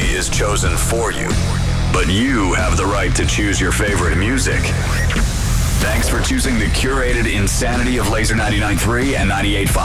only is chosen for you, but you have the right to choose your favorite music. Thanks for choosing the curated insanity of Laser 99.3 and 98.5.